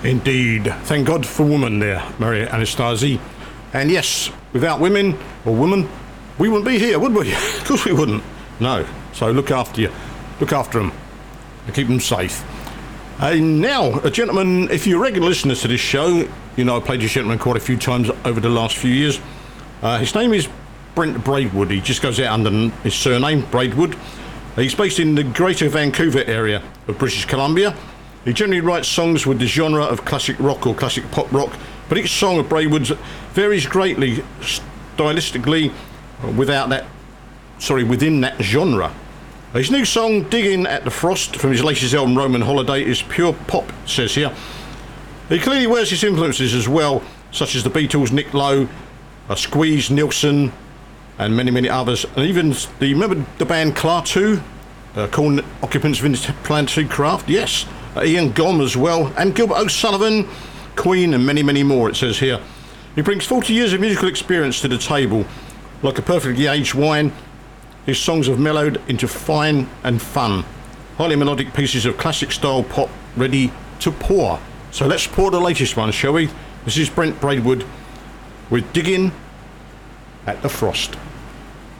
Indeed. Thank God for women there, Mary Anastasi. And yes, without women, we wouldn't be here, would we? Of course we wouldn't. No. So look after you. Look after them. And keep them safe. Now, a gentleman, if you're regular listeners to this show, you know I've played this gentleman quite a few times over the last few years. His name is Brent Braidwood. He just goes out under his surname, Braidwood. He's based in the Greater Vancouver area of British Columbia. He generally writes songs with the genre of classic rock or classic pop rock, but each song of Braidwood's varies greatly stylistically within that genre. His new song, Digging at the Frost, from his latest album, Roman Holiday, is pure pop, it says here. He clearly wears his influences as well, such as the Beatles, Nick Lowe, Squeeze, Nilsson, and many, many others. And even, do you remember the band Clartu? Corn Occupants of Planetary Craft? Yes. Ian Gom as well, and Gilbert O'Sullivan, Queen, and many, many more, it says here. He brings 40 years of musical experience to the table. Like a perfectly aged wine, his songs have mellowed into fine and fun. Highly melodic pieces of classic style pop ready to pour. So let's pour the latest one, shall we? This is Brent Braidwood with Digging at the Frost.